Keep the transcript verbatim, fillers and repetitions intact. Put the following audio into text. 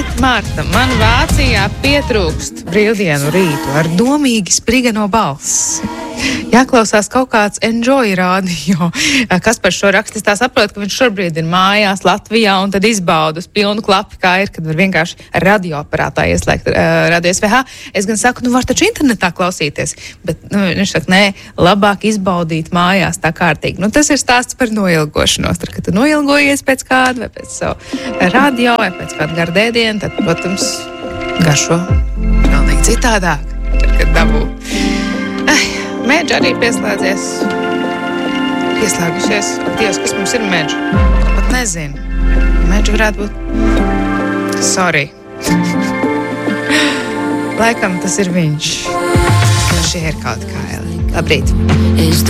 Labrīt, Marta. Man Vācijā pietrūkst brīvdienu rītu ar domīgi sprigano balss. Jāklausās kaut kāds enjoy radio. Kas par šo rakstīs tā saprot, ka viņš šobrīd ir mājās Latvijā un tad izbauda uz pilnu klapi, kā ir, kad var vienkārši radioaparātā ieslēgt uh, radio S V H. Es gan saku, nu var taču internetā klausīties, bet nu, viņš saka, nē, labāk izbaudīt mājās tā kārtīgi. Nu, tas ir stāsts par noilgošanos. Tad, kad tu noilgojies pēc kāda vai pēc savu radio vai pēc kāda gardēdiena, tad, protams, garšo pilnīgi citādāk, tad, kad dabū. Ai, Mēģi arī pieslēdzies. Pieslēgušies. Dievs, kas mums ir mēģi? Pat nezinu. Mēģi varētu būt... Sorry. Laikam tas ir viņš. Šie ir kaut kā. Labrīt.